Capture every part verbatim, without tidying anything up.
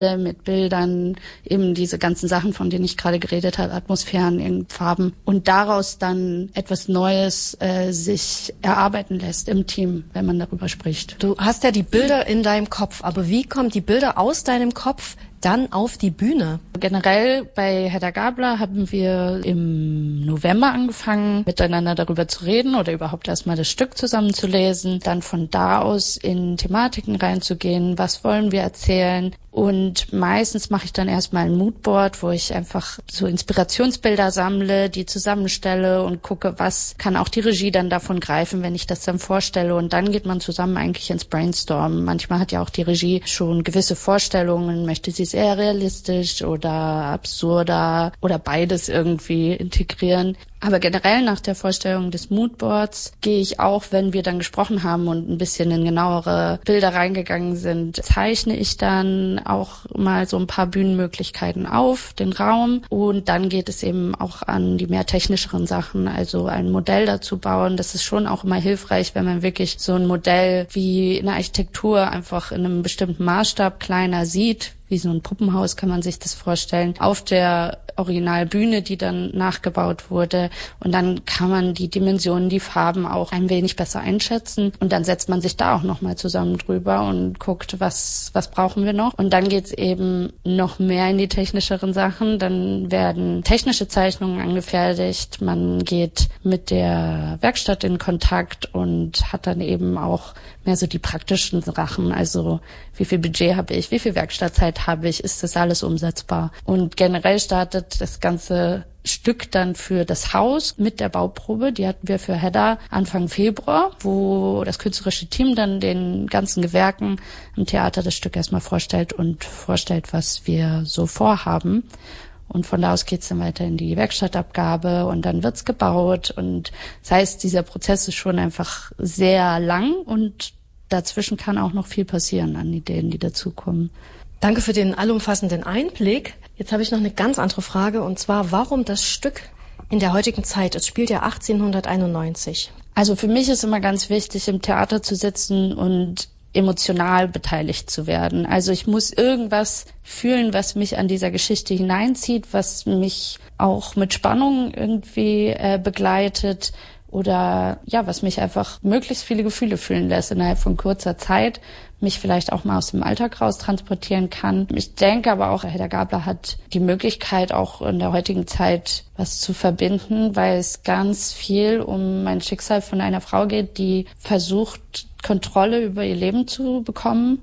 mit Bildern, eben diese ganzen Sachen, von denen ich gerade geredet habe, Atmosphären, Farben und daraus dann etwas Neues äh, sich erarbeiten lässt im Team, wenn man darüber spricht. Du hast ja die Bilder in deinem Kopf, aber wie kommen die Bilder aus deinem Kopf dann auf die Bühne? Generell bei Hedda Gabler haben wir im November angefangen, miteinander darüber zu reden oder überhaupt erstmal das Stück zusammen zu lesen, dann von da aus in Thematiken reinzugehen, was wollen wir erzählen. Und meistens mache ich dann erstmal ein Moodboard, wo ich einfach so Inspirationsbilder sammle, die zusammenstelle und gucke, was kann auch die Regie dann davon greifen, wenn ich das dann vorstelle. Und dann geht man zusammen eigentlich ins Brainstormen. Manchmal hat ja auch die Regie schon gewisse Vorstellungen, möchte sie sehr realistisch oder absurder oder beides irgendwie integrieren. Aber generell nach der Vorstellung des Moodboards gehe ich auch, wenn wir dann gesprochen haben und ein bisschen in genauere Bilder reingegangen sind, zeichne ich dann auch mal so ein paar Bühnenmöglichkeiten auf, den Raum. Und dann geht es eben auch an die mehr technischeren Sachen, also ein Modell dazu bauen. Das ist schon auch immer hilfreich, wenn man wirklich so ein Modell wie in der Architektur einfach in einem bestimmten Maßstab kleiner sieht. Wie so ein Puppenhaus kann man sich das vorstellen, auf der Originalbühne, die dann nachgebaut wurde. Und dann kann man die Dimensionen, die Farben auch ein wenig besser einschätzen. Und dann setzt man sich da auch nochmal zusammen drüber und guckt, was was brauchen wir noch. Und dann geht's eben noch mehr in die technischeren Sachen. Dann werden technische Zeichnungen angefertigt. Man geht mit der Werkstatt in Kontakt und hat dann eben auch mehr so die praktischen Sachen. Also wie viel Budget habe ich, wie viel Werkstattzeit habe ich, ist das alles umsetzbar? Und generell startet das ganze Stück dann für das Haus mit der Bauprobe. Die hatten wir für Hedda Anfang Februar, wo das künstlerische Team dann den ganzen Gewerken im Theater das Stück erstmal vorstellt und vorstellt, was wir so vorhaben. Und von da aus geht's dann weiter in die Werkstattabgabe und dann wird's gebaut. Und das heißt, dieser Prozess ist schon einfach sehr lang und dazwischen kann auch noch viel passieren an Ideen, die dazukommen. Danke für den allumfassenden Einblick. Jetzt habe ich noch eine ganz andere Frage, und zwar, warum das Stück in der heutigen Zeit? Es spielt ja achtzehnhunderteinundneunzig. Also für mich ist immer ganz wichtig, im Theater zu sitzen und emotional beteiligt zu werden. Also ich muss irgendwas fühlen, was mich an dieser Geschichte hineinzieht, was mich auch mit Spannung irgendwie äh, begleitet oder ja, was mich einfach möglichst viele Gefühle fühlen lässt innerhalb von kurzer Zeit, mich vielleicht auch mal aus dem Alltag raus transportieren kann. Ich denke aber auch, Hedda Gabler hat die Möglichkeit, auch in der heutigen Zeit was zu verbinden, weil es ganz viel um ein Schicksal von einer Frau geht, die versucht, Kontrolle über ihr Leben zu bekommen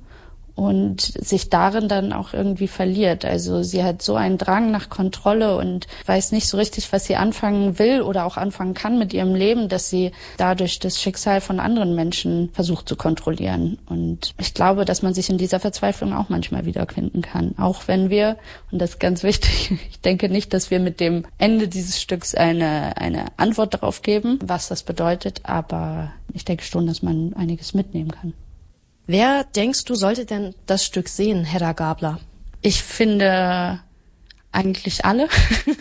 und sich darin dann auch irgendwie verliert. Also sie hat so einen Drang nach Kontrolle und weiß nicht so richtig, was sie anfangen will oder auch anfangen kann mit ihrem Leben, dass sie dadurch das Schicksal von anderen Menschen versucht zu kontrollieren. Und ich glaube, dass man sich in dieser Verzweiflung auch manchmal wiederfinden kann. Auch wenn wir, und das ist ganz wichtig, ich denke nicht, dass wir mit dem Ende dieses Stücks eine, eine Antwort darauf geben, was das bedeutet, aber ich denke schon, dass man einiges mitnehmen kann. Wer, denkst du, sollte denn das Stück sehen, Hedda Gabler? Ich finde eigentlich alle.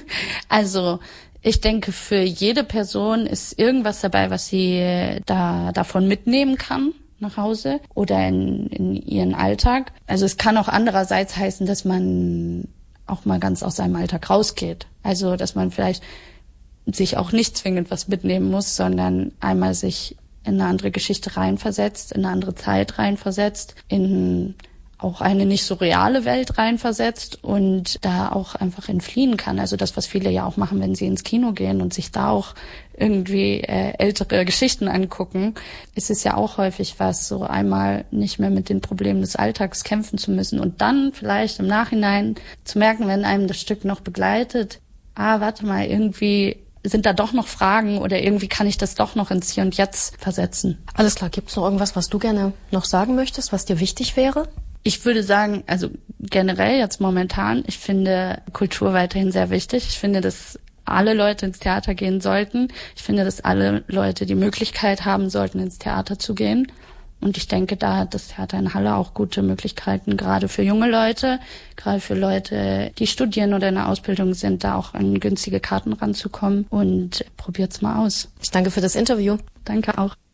Also ich denke, für jede Person ist irgendwas dabei, was sie da davon mitnehmen kann nach Hause oder in, in ihren Alltag. Also es kann auch andererseits heißen, dass man auch mal ganz aus seinem Alltag rausgeht. Also dass man vielleicht sich auch nicht zwingend was mitnehmen muss, sondern einmal sich in eine andere Geschichte reinversetzt, in eine andere Zeit reinversetzt, in auch eine nicht so reale Welt reinversetzt und da auch einfach entfliehen kann. Also das, was viele ja auch machen, wenn sie ins Kino gehen und sich da auch irgendwie äh, ältere Geschichten angucken, ist es ja auch häufig was, so einmal nicht mehr mit den Problemen des Alltags kämpfen zu müssen und dann vielleicht im Nachhinein zu merken, wenn einem das Stück noch begleitet, ah, warte mal, irgendwie sind da doch noch Fragen oder irgendwie kann ich das doch noch ins Hier und Jetzt versetzen. Alles klar, gibt es noch irgendwas, was du gerne noch sagen möchtest, was dir wichtig wäre? Ich würde sagen, also generell jetzt momentan, ich finde Kultur weiterhin sehr wichtig. Ich finde, dass alle Leute ins Theater gehen sollten. Ich finde, dass alle Leute die Möglichkeit haben sollten, ins Theater zu gehen. Und ich denke, da hat das Theater in Halle auch gute Möglichkeiten, gerade für junge Leute, gerade für Leute, die studieren oder in der Ausbildung sind, da auch an günstige Karten ranzukommen. Und probiert's mal aus. Ich danke für das Interview. Danke auch.